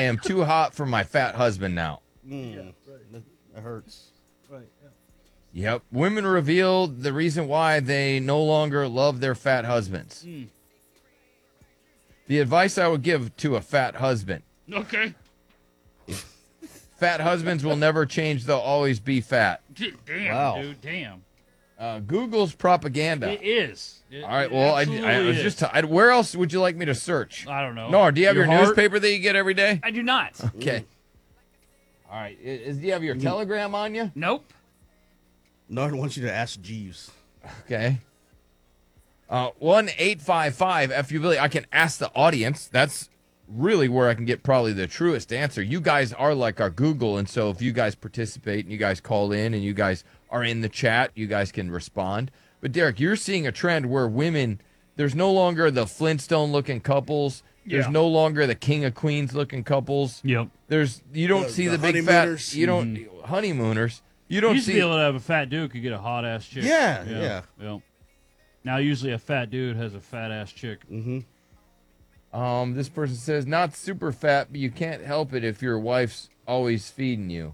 am too hot for my fat husband now. Yeah, right. That hurts. Right. Yeah. Yep. Women reveal the reason why they no longer love their fat husbands. The advice I would give to a fat husband. Okay. Fat husbands will never change. They'll always be fat. Damn, Wow. dude. Damn. Google's propaganda. It is. All right. Well, I was just. Where else would you like me to search? I don't know. Nor, do you have your heart? newspaper that you get every day? I do not. Okay. All right. Do you have your telegram on you? Nope. Nard wants you to ask Jeeves. Okay. 1-855 FU Billy. I can ask the audience. That's really where I can get probably the truest answer. You guys are like our Google, and so if you guys participate and you guys call in and you guys are in the chat, you guys can respond. But Derek, you're seeing a trend where women, there's no longer the Flintstone-looking couples. There's Yeah. no longer the King of Queens-looking couples. Yep. You don't see the big honeymooners. fat. You don't honeymooners. You don't Used to see. be able to have a fat dude could get a hot ass chick. Yeah. Yep. Now usually a fat dude has a fat ass chick. This person says, not super fat, but you can't help it if your wife's always feeding you.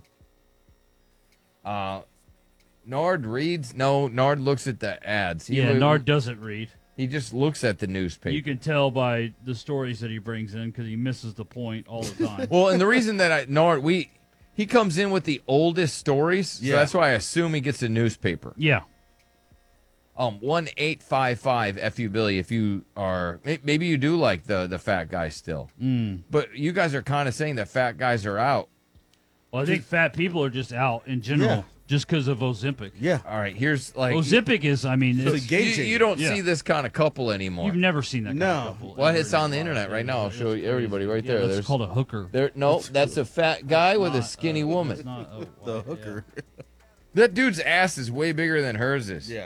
Nard reads? No, Nard looks at the ads. Nard doesn't read. He just looks at the newspaper. You can tell by the stories that he brings in because he misses the point all the time. Well, and the reason that he comes in with the oldest stories, so that's why I assume he gets a newspaper. Yeah. 1-855 FU Billy if you are, maybe you do like the fat guys still. But you guys are kind of saying that fat guys are out. Well, I think fat people are just out in general just because of Ozempic. Yeah. All right, here's like Ozempic is, I mean, It's it's, engaging. you don't Yeah. see this kind of couple anymore. you've never seen that kind No. of couple. Well, ever it's in on the your life. internet right now. I'll show you everybody right there. That's There's called a hooker. that's a fat guy with a Not, skinny it's woman. not a- The hooker. That dude's ass is way bigger than hers is. Yeah.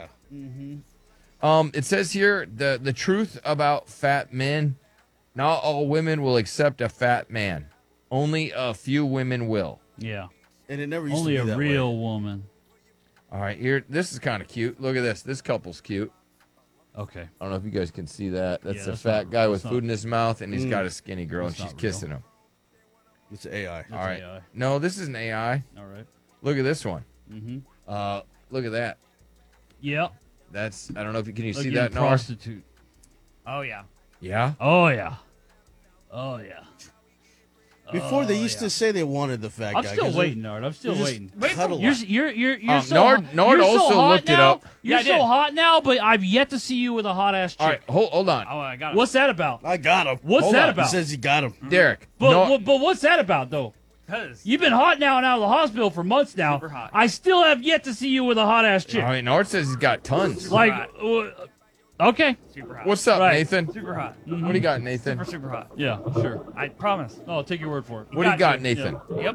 It says here the truth about fat men. Not all women will accept a fat man. Only a few women will. Yeah. And it never used Only to a be that real way. woman. All right, here. This is kind of cute. Look at this. This couple's cute. Okay. I don't know if you guys can see that. That's Yeah, a that's fat not- guy that's with not- food in his mouth, and he's got a skinny girl, and That's she's not real. kissing him. It's AI. All right. AI. No, this is an AI. All right. Look at this one. Mm-hmm. Look at that. Yep. That's. I don't know if you can you see Again, that, Nor? prostitute. Oh yeah. Yeah. Oh yeah. Oh yeah. Before they used to say they wanted the fat I'm guy. still 'cause waiting, Nard. I'm still they just waiting. cuddle You're up. you're so Nard hot. Nard You're so also hot looked it now. up. You're Yeah, I so did. hot now, but I've yet to see you with a hot ass chick. All right. Hold on. Oh, I got it. What's that about? I got him. What's Hold that on. He about? says he got him. Derek. But, no, but what's that about though? Cause You've been hot now and out of the hospital for months now. Super hot. I still have yet to see you with a hot ass chick. all right. Nard says he's got tons. Like, hot. okay, super hot. What's up, Right. Nathan? super hot? What do you got, Nathan? Super hot. yeah, sure. I promise. No, I'll take your word for it. What do you got, you. Nathan? Yep.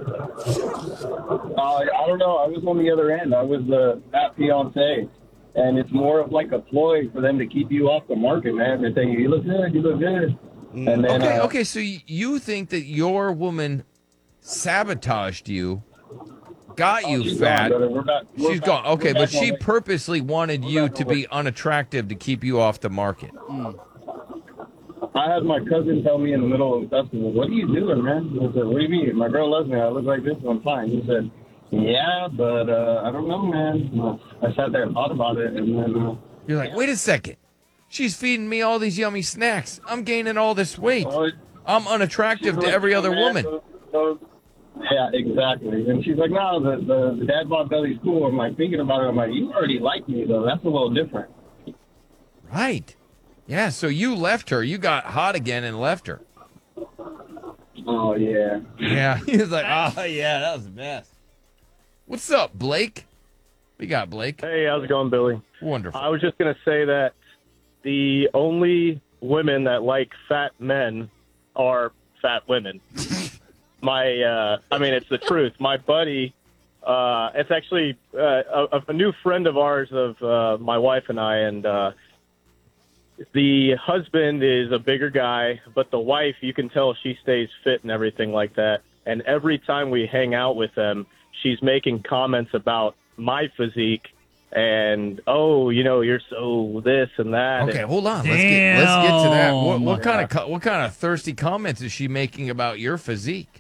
I don't know. I was on the other end. I was the fat fiance, and it's more of like a ploy for them to keep you off the market, man. They say you look good, you look good, and then Okay. So you think that your woman sabotaged you, got you she's fat? gone, brother. She's gone. Okay, we're but back she on- purposely wanted you to be unattractive to keep you off the market. I had my cousin tell me in the middle of the festival, "What are you doing, man?" I said, "What do you mean? My girl loves me. I look like this, and I'm fine." He said, "Yeah, but I don't know, man." I sat there and thought about it, and then You're like, wait a second. She's feeding me all these yummy snacks. I'm gaining all this weight. I'm unattractive to every other woman. Yeah, exactly. And she's like, "No, the dad bod belly's cool." I'm like thinking about it. I'm like, "You already like me though. That's a little different." Right. Yeah, so you left her. You got hot again and left her. Oh yeah. Yeah. He was like, oh, yeah, that was the best. What's up, Blake? We got Blake. Hey, how's it going, Billy? Wonderful. I was just going to say that the only women that like fat men are fat women. I mean, it's the truth. My buddy, it's actually a new friend of ours of my wife and I, and the husband is a bigger guy, but the wife, you can tell she stays fit and everything like that. And every time we hang out with them, she's making comments about my physique and, oh, you know, you're so this and that. Okay, And hold on. Let's get to that. What kind of thirsty comments is she making about your physique?